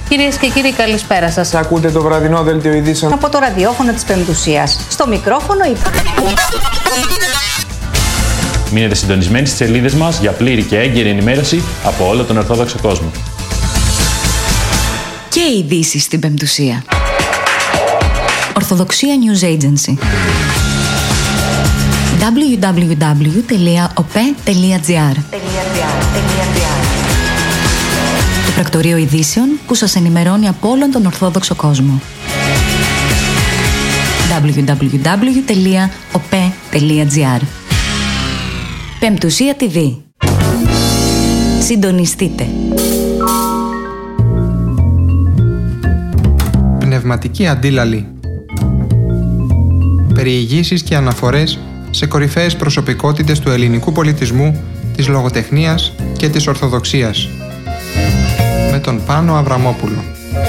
Κυρίες και κύριοι, καλησπέρα σας. Ακούτε το βραδινό δελτίο ειδήσεων από το ραδιόφωνο της Πεμπτουσίας. Στο μικρόφωνο Μείνετε συντονισμένοι στις σελίδες μας για πλήρη και έγκαιρη ενημέρωση από όλο τον Ορθόδοξο κόσμο. Και ειδήσεις στην Πεμπτουσία. Ορθοδοξία News Agency. www.op.gr. Το πρακτορείο ειδήσεων που σας ενημερώνει από όλον τον Ορθόδοξο κόσμο. www.op.gr. Πεμπτουσία TV. Συντονιστείτε. Πνευματική αντίλαλη. Περιηγήσεις και αναφορές σε κορυφαίες προσωπικότητες του ελληνικού πολιτισμού, της λογοτεχνίας και της Ορθοδοξίας. Με τον Πάνο Αβραμόπουλο.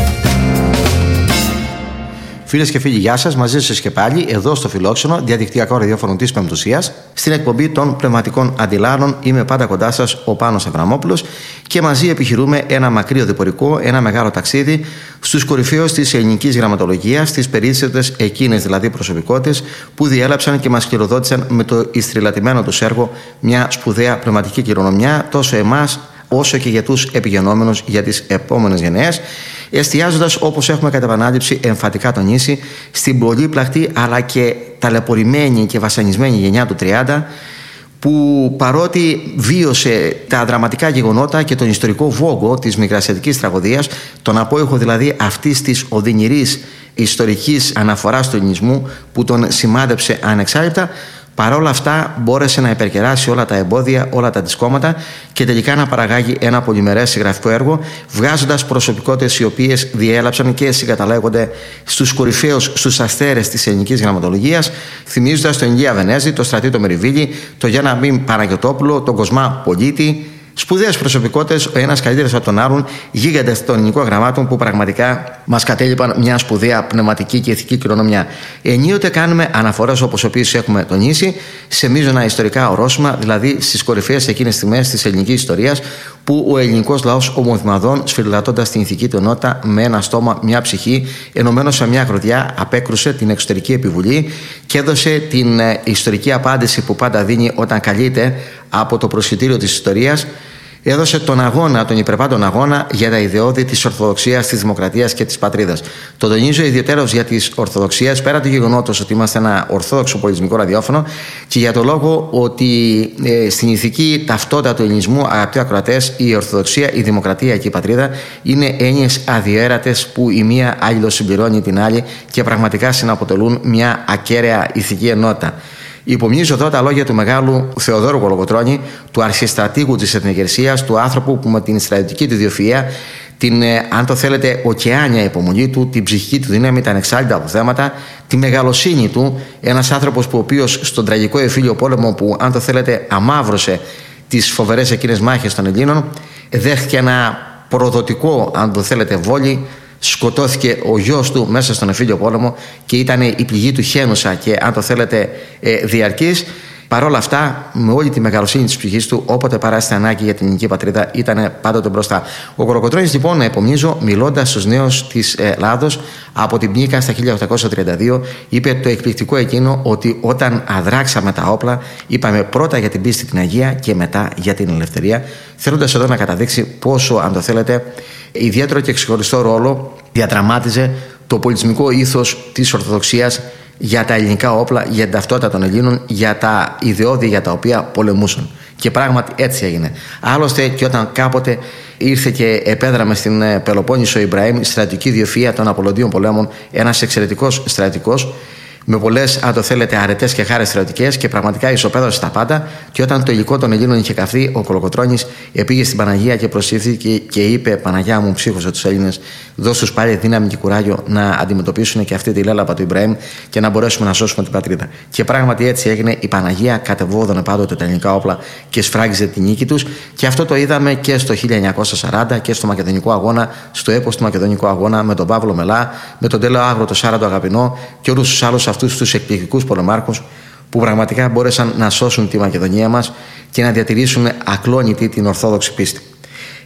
Φίλες και φίλοι, γεια σας. Μαζί σας και πάλι εδώ στο φιλόξενο διαδικτυακό ραδιόφωνο της Πεμπτουσίας, στην εκπομπή των πνευματικών αντιλάλων. Είμαι πάντα κοντά σας ο Πάνος Αβραμόπουλος και μαζί επιχειρούμε ένα μακρύ οδηπορικό, ένα μεγάλο ταξίδι στους κορυφαίους της ελληνικής γραμματολογίας, στις περίσσετες εκείνες δηλαδή προσωπικότητες που διέλαψαν και μας κληροδότησαν με το ιστριλατημένο τους έργο μια σπουδαία πνευματική κληρονομιά, τόσο εμάς όσο και για τους επιγενόμενους, για τις επόμενες γενναίες, εστιάζοντας, όπως έχουμε κατά επανάληψη εμφατικά τονίσει, στην πολύπλακτη αλλά και ταλαιπωρημένη και βασανισμένη γενιά του 30, που παρότι βίωσε τα δραματικά γεγονότα και τον ιστορικό βόγκο της μικρασιατικής τραγωδίας, τον απόϊχο δηλαδή αυτής της οδυνηρής ιστορικής αναφοράς του ελληνισμού που τον σημάδεψε ανεξάρτητα, παρόλα αυτά μπόρεσε να υπερκεράσει όλα τα εμπόδια, όλα τα δισκόμματα και τελικά να παραγάγει ένα πολυμερές συγγραφικό έργο, βγάζοντας προσωπικότητες οι οποίες διέλαψαν και συγκαταλέγονται στους κορυφαίους, στους αστέρες της ελληνικής γραμματολογίας, θυμίζοντας τον Ηλία Βενέζη, τον Στρατή το Μεριβίλη, τον Γιάννα Μπιμ Παναγιωτόπουλο, τον Κοσμά Πολίτη. Σπουδαίες προσωπικότητες, ο ένας καλύτερος από τον άλλον, γίγαντες των ελληνικών γραμμάτων που πραγματικά μας κατέλειπαν μια σπουδαία πνευματική και ηθική κληρονομιά. Ενίοτε κάνουμε αναφορές, όπως οποίες έχουμε τονίσει, σε μείζωνα ιστορικά ορόσημα, δηλαδή στις κορυφαίες εκείνες στιγμές της ελληνικής ιστορίας, που ο ελληνικός λαός ομοθυμαδών, σφυριλατώντας την ηθική του ενότητα με ένα στόμα, μια ψυχή, ενωμένο σε μια γροδιά, απέκρουσε την εξωτερική επιβουλή και έδωσε την ιστορική απάντηση που πάντα δίνει όταν καλείται από το προσιτήριο της ιστορίας. Έδωσε τον αγώνα, τον υπερπάντων αγώνα για τα ιδεώδη της Ορθοδοξίας, της Δημοκρατίας και της Πατρίδας. Το τονίζω ιδιαιτέρως για της Ορθοδοξίας, πέρα του γεγονότος ότι είμαστε ένα ορθόδοξο πολιτισμικό ραδιόφωνο και για το λόγο ότι στην ηθική ταυτότητα του ελληνισμού, αγαπητοί ακροατές, η Ορθοδοξία, η Δημοκρατία και η Πατρίδα είναι έννοιες αδιαίρατες που η μία αλληλοσυμπληρώνει την άλλη και πραγματικά συναποτελούν μια ακέραια ηθική ενότητα. Υπομνίζω εδώ τα λόγια του μεγάλου Θεοδόρου Κολοκοτρώνη, του αρχιστρατήγου της Εθνικερσίας, του άνθρωπου που με την στρατιωτική του ιδιοφυΐα, την, αν το θέλετε, ωκεάνια υπομονή του, την ψυχική του δύναμη, τα ανεξάρτητα αποθέματα, τη μεγαλοσύνη του, ένας άνθρωπος που ο οποίος στον τραγικό εμφύλιο πόλεμο που, αν το θέλετε, αμαύρωσε τις φοβερές εκείνες μάχες των Ελλήνων, δέχτηκε ένα προδοτικό, αν το θέλετε, βόλι. Σκοτώθηκε ο γιος του μέσα στον εμφύλιο πόλεμο και ήταν η πληγή του χένουσα και, αν το θέλετε, διαρκής. Παρόλα αυτά, με όλη τη μεγαλοσύνη της ψυχής του, όποτε παράστη ανάγκη για την ελληνική πατρίδα, ήταν πάντοτε μπροστά. Ο Κολοκοτρώνης, λοιπόν, επομνίζω, μιλώντας στους νέους της Ελλάδος από την Πνίκα στα 1832, είπε το εκπληκτικό εκείνο ότι όταν αδράξαμε τα όπλα, είπαμε πρώτα για την πίστη την Αγία και μετά για την ελευθερία, θέλοντας εδώ να καταδείξει πόσο, αν το θέλετε, ιδιαίτερο και ξεχωριστό ρόλο διαδραμάτιζε το πολιτισμικό ήθος της Ορθοδοξίας για τα ελληνικά όπλα, για την ταυτότητα των Ελλήνων, για τα ιδεώδη για τα οποία πολεμούσαν. Και πράγματι έτσι έγινε. Άλλωστε, και όταν κάποτε ήρθε και επέδραμε στην Πελοπόννησο Ιμπραήμ, στρατιωτική ιδιοφυΐα των Απολωντίων πολέμων, ένας εξαιρετικός στρατιωτικός, με πολλές, αν το θέλετε, αρετές και χάρες στρατιωτικές και πραγματικά ισοπαίδωσε τα πάντα. Και όταν το υλικό των Ελλήνων είχε καυθεί, ο Κολοκοτρώνης πήγε στην Παναγία και προσήφθηκε και είπε: Παναγιά μου, ψύχωσε τους Έλληνες, δώσ' τους πάλι δύναμη και κουράγιο να αντιμετωπίσουν και αυτή τη λέλαπα του Ιμπραήμ και να μπορέσουμε να σώσουμε την πατρίδα. Και πράγματι έτσι έγινε. Η Παναγία κατεβόδωνε πάντοτε τα ελληνικά όπλα και σφράγιζε τη νίκη τους. Και αυτό το είδαμε και στο 1940 και στο Μακεδονικό Αγώνα, στο έπος του Μακεδονικού Αγώνα, με τον Παύλο Μελά, με τον Τέλεο Άγρο, τον Σάρα τον Αγαπηνό και όλους τους άλλους αυτούς τους εκπληκτικούς πολεμάρχους που πραγματικά μπόρεσαν να σώσουν τη Μακεδονία μας και να διατηρήσουν ακλόνητη την ορθόδοξη πίστη.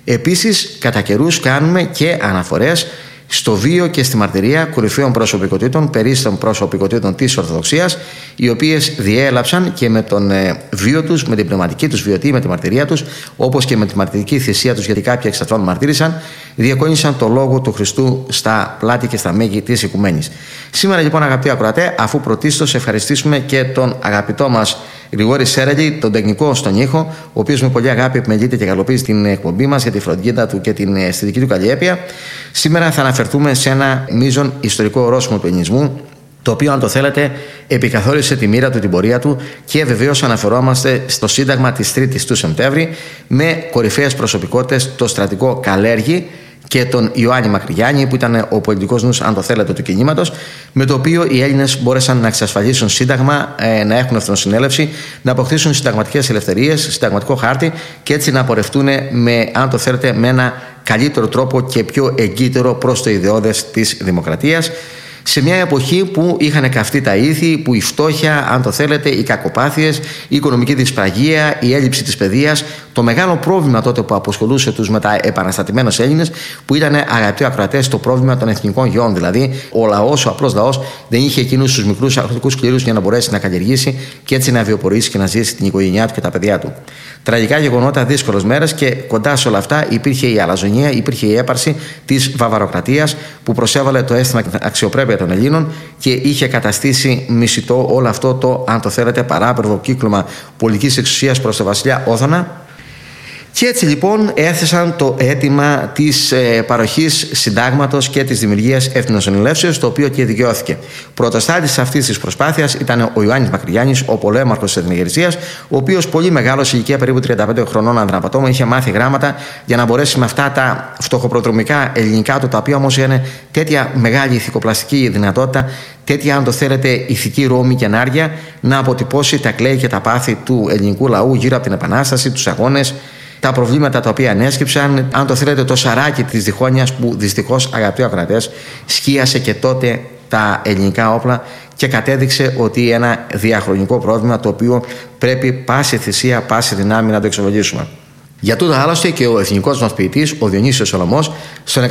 Επίσης, κατά καιρούς κάνουμε και αναφορές στο βίο και στη μαρτυρία κορυφαίων προσωπικότητων, περίστων προσωπικότητων της Ορθοδοξίας, οι οποίες διέλαψαν και με τον βίο τους, με την πνευματική τους βιωτή, με τη μαρτυρία τους, όπως και με τη μαρτυρική θυσία τους, γιατί κάποιοι εξ αυτών μαρτύρησαν, διακόνησαν το λόγο του Χριστού στα πλάτη και στα μέγη της οικουμένης. Σήμερα λοιπόν, αγαπητοί ακροατέ, αφού πρωτίστως ευχαριστήσουμε και τον αγαπητό μας Γρηγόρη Σέρελη, τον τεχνικό στον ήχο, ο οποίος με πολύ αγάπη επιμελείται και καλοποιεί την εκπομπή μας για τη φροντίδα του και την αισθητική του καλλιέπεια. Σήμερα θα αναφερθούμε σε ένα μείζον ιστορικό ορόσημο του ελληνισμού, το οποίο, αν το θέλετε, επικαθόρισε τη μοίρα του, την πορεία του, και βεβαίως αναφερόμαστε στο Σύνταγμα της 3ης του Σεπτέμβρη με κορυφαίες προσωπικότητες, το στρατικό Καλέργη και τον Ιωάννη Μακρυγιάννη, που ήταν ο πολιτικός νους, αν το θέλετε, του κινήματος, με το οποίο οι Έλληνες μπόρεσαν να εξασφαλίσουν σύνταγμα, να έχουν εθνοσυνέλευση, να αποκτήσουν συνταγματικές ελευθερίες, συνταγματικό χάρτη, και έτσι να πορευτούν με, αν το θέλετε, με ένα καλύτερο τρόπο και πιο εγκύτερο προς το ιδεώδες της δημοκρατίας. Σε μια εποχή που είχαν καυτεί τα ήθη, που η φτώχεια, αν το θέλετε, οι κακοπάθειες, η οικονομική δυσπραγία, η έλλειψη της παιδείας, το μεγάλο πρόβλημα τότε που αποσχολούσε τους μεταεπαναστατημένους Έλληνες, που ήταν, αγαπητοί ακροατές, το πρόβλημα των εθνικών γεών. Δηλαδή, ο λαός, ο απλός λαός, δεν είχε εκείνους τους μικρούς αγροτικούς κλήρους για να μπορέσει να καλλιεργήσει και έτσι να βιοπορήσει και να ζήσει την οικογένειά του και τα παιδιά του. Τραγικά γεγονότα, δύσκολες μέρες, και κοντά σε όλα αυτά υπήρχε η αλαζονία, υπήρχε η έπαρση της βαβαροκρατίας, που προσέβαλε το αίσθημα και την αξιοπρέπεια των Ελλήνων και είχε καταστήσει μισητό όλο αυτό το, αν το θέλετε, παράπλευρο κύκλωμα πολιτικής εξουσίας προς τον βασιλιά Όθωνα. Και έτσι λοιπόν έθεσαν το αίτημα της παροχής συντάγματος και της δημιουργίας εθνοσυνελεύσεως, το οποίο και δικαιώθηκε. Πρωτοστάτης αυτής της προσπάθειας ήταν ο Ιωάννης Μακρυγιάννης, ο πολέμαρχος της Εθνικηρεσίας, ο οποίος πολύ μεγάλος, ηλικία περίπου 35 χρονών, ανδραπατώμα, είχε μάθει γράμματα για να μπορέσει με αυτά τα φτωχοπροδρομικά ελληνικά του, τα οποία όμως είναι τέτοια μεγάλη ηθικοπλαστική δυνατότητα, τέτοια, αν το θέλετε, ηθική ρόμη και ενάργεια, να αποτυπώσει τα κλαί και τα πάθη του ελληνικού λαού γύρω από την Επανάσταση, τους αγώνες, τα προβλήματα τα οποία ανέσκυψαν, αν το θέλετε, το σαράκι της διχόνοιας που δυστυχώς, αγαπητοί ακροατές, σκίασε και τότε τα ελληνικά όπλα και κατέδειξε ότι ένα διαχρονικό πρόβλημα, το οποίο πρέπει πάση θυσία, πάση δυνάμει να το εξοβολήσουμε. Για τούτο άλλωστε και ο εθνικός μας ποιητής, ο Διονύσιος Σολωμός, στον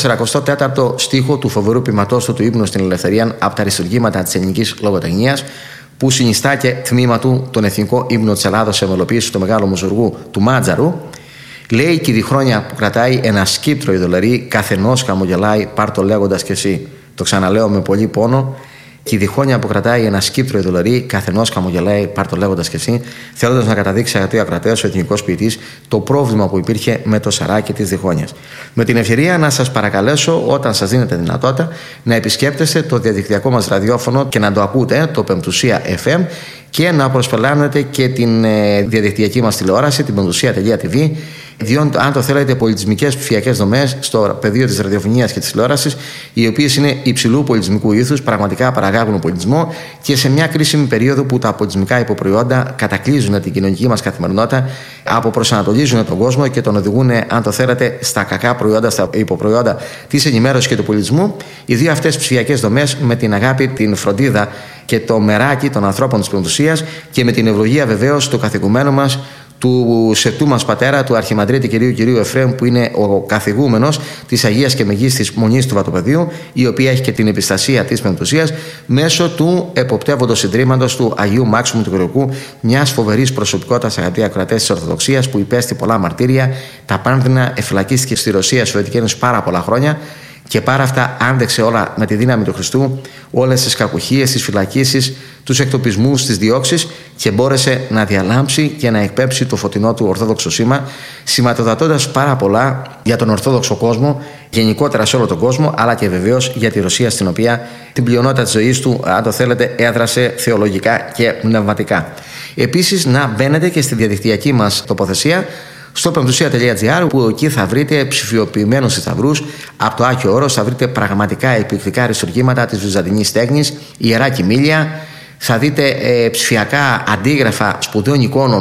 144ο στίχο του φοβερού ποιηματός του ύμνου στην ελευθερία από τα αριστουργήματα της ελληνικής λογοτεχνίας, που συνιστά και τμήμα του τον εθνικό ύμνο της Ελλάδος σε μελοποίηση του μεγάλου μουζουργού του Μάτζαρου, λέει: «Και τη χρόνια που κρατάει ένα σκύπτρο η δολαρή, καθενός χαμογελάει, πάρ' το λέγοντας κι εσύ». Το ξαναλέω με πολύ πόνο. «Και τη χρόνια που κρατάει ένα σκύπτρο η δολαρή, καθενός χαμογελάει, πάρ' το λέγοντας κι εσύ», θέλοντας να καταδείξει, αγαπητοί ακροατές, ο εθνικός ποιητής, το πρόβλημα που υπήρχε με το σαράκι της διχόνοιας. Με την ευκαιρία να σας παρακαλέσω, όταν σας δίνετε δυνατότητα, να επισκέπτεστε το διαδικτυακό μας ραδιόφωνο και να το ακούτε, το Πεμπτουσία FM, και να προσπελάνετε και την διαδικτυακή μας τηλεόραση, την Πεμπτουσία.tv, διότι, αν το θέλετε, πολιτισμικές ψηφιακές δομές στο πεδίο της ραδιοφωνίας και της τηλεόρασης, οι οποίες είναι υψηλού πολιτισμικού ήθους, πραγματικά παραγάγουν πολιτισμό, και σε μια κρίσιμη περίοδο που τα πολιτισμικά υποπροϊόντα κατακλείζουν την κοινωνική μας καθημερινότητα, αποπροσανατολίζουν τον κόσμο και τον οδηγούν, αν το θέλετε, στα κακά προϊόντα, στα υποπροϊόντα της ενημέρωσης και του πολιτισμού. Οι δύο αυτές ψηφιακές δομές, με την αγάπη, την φροντίδα και το μεράκι των ανθρώπων της Πεμπτουσίας, και με την ευλογία βεβαίως του καθηγουμένου μας, του σεπτού μας πατέρα, του Αρχιμανδρίτη κυρίου Εφραίμ, που είναι ο καθηγούμενος της Αγίας και Μεγίστης Μονής του Βατοπεδίου, η οποία έχει και την επιστασία της Πεμπτουσίας, μέσω του εποπτεύοντος ιδρύματος του Αγίου Μάξιμου του Γεωργικού, μιας φοβερής προσωπικότητας, αγαπητοί ακροατές, της Ορθοδοξίας, που υπέστη πολλά μαρτύρια, τα πάνδυνα, εφυλακίστηκε στη Ρωσία, Σοβιετική Ένωση πάρα πολλά χρόνια. Και πάρα αυτά άντεξε όλα με τη δύναμη του Χριστού, όλες τις κακουχίες, τις φυλακίσεις, τους εκτοπισμούς, τις διώξεις, και μπόρεσε να διαλάμψει και να εκπέμψει το φωτεινό του ορθόδοξο σήμα, σηματοδοτώντας πάρα πολλά για τον ορθόδοξο κόσμο, γενικότερα σε όλο τον κόσμο, αλλά και βεβαίως για τη Ρωσία, στην οποία την πλειονότητα της ζωής του, αν το θέλετε, έδρασε θεολογικά και πνευματικά. Επίσης, να μπαίνετε και στη διαδικτυακή μας τοποθεσία, στο πεμπτουσία.gr, που εκεί θα βρείτε ψηφιοποιημένους θησαυρούς από το Άκιο Όρος, θα βρείτε πραγματικά εκπληκτικά αριστουργήματα της βυζαντινής τέχνης, ιερά κοιμήλια, θα δείτε ψηφιακά αντίγραφα σπουδαίων εικόνων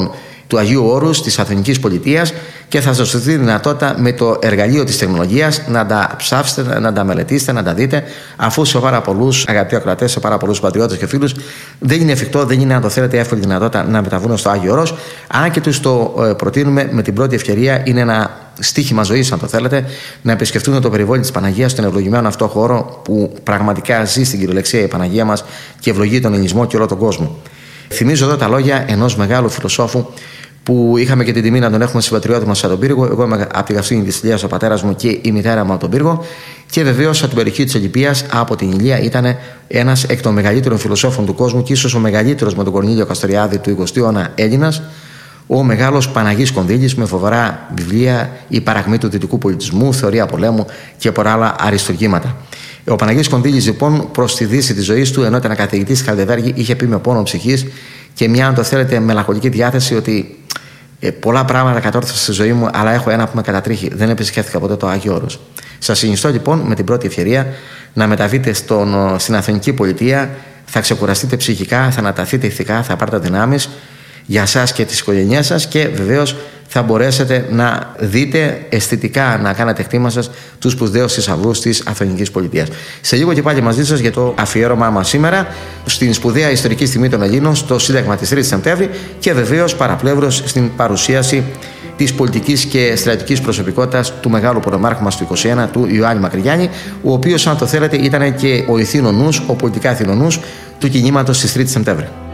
του Αγίου Όρους της Αθωνικής Πολιτείας και θα σας δοθεί δυνατότητα με το εργαλείο της τεχνολογίας να τα ψάψετε, να τα μελετήσετε, να τα δείτε, αφού σε πάρα πολλούς αγαπητοί ακροατές, σε πάρα πολλούς πατριώτες και φίλους δεν είναι εφικτό, δεν είναι, αν το θέλετε, εύκολη δυνατότητα να μεταβούν στο Άγιο Όρος. Αν και τους το προτείνουμε με την πρώτη ευκαιρία, είναι ένα στοίχημα ζωής, αν το θέλετε, να επισκεφτούν το περιβόλι της Παναγίας στον ευλογημένο αυτό χώρο που πραγματικά ζει στην κυριολεξία η Παναγία μας και ευλογεί τον ελληνισμό και όλο τον κόσμο. Θυμίζω εδώ τα λόγια ενός μεγάλου φιλοσόφου που είχαμε και την τιμή να τον έχουμε συμπατριώτη μας από τον Πύργο. Εγώ είμαι από τη Γαυθήνη της Ηλίας, ο πατέρας μου και η μητέρα μου από τον Πύργο. Και βεβαίως από την περιοχή της Ολυμπίας, από την Ηλία, ήταν ένας εκ των μεγαλύτερων φιλοσόφων του κόσμου και ίσως ο μεγαλύτερος με τον Κορνήλιο Καστοριάδη του 20ου αιώνα Έλληνας, ο μεγάλος Παναγής Κονδύλης, με φοβερά βιβλία, η παρακμή του δυτικού πολιτισμού, θεωρία πολέμου και πολλά άλλα αριστουργήματα. Ο Παναγής Κονδύλης, λοιπόν, προς τη δύση της ζωής του, ενώ ήταν καθηγητής στη Χαλδεβέργη, είχε πει με πόνο ψυχής και μια, αν το θέλετε, μελαγχολική διάθεση ότι πολλά πράγματα κατόρθωσα στη ζωή μου, αλλά έχω ένα που με κατατρίχει. Δεν επισκέφθηκα ποτέ το Άγιο Όρος. Σας συνιστώ λοιπόν με την πρώτη ευκαιρία να μεταβείτε στην Αθωνική Πολιτεία. Θα ξεκουραστείτε ψυχικά, θα αναταθείτε ηθικά, θα πάρετε δυνάμεις για εσάς και τις οικογένειές σας και βεβαίως θα μπορέσετε να δείτε αισθητικά, να κάνετε εκτίμα σας τους σπουδαίους θησαυρούς της Αθωνικής Πολιτείας. Σε λίγο και πάλι μαζί σας για το αφιέρωμά μας σήμερα στην σπουδαία ιστορική στιγμή των Ελλήνων, στο Σύνταγμα της 3ης Σεπτέμβρη και βεβαίως παραπλεύρως στην παρουσίαση της πολιτικής και στρατιωτικής προσωπικότητας του μεγάλου πολεμάρχου μας του 21, του Ιωάννη Μακρυγιάννη, ο οποίος, αν το θέλετε, ήταν και ο ηθήνων νους, ο πολιτικά ηθήνων νους του κινήματος της 3ης Σεπτέμβρη.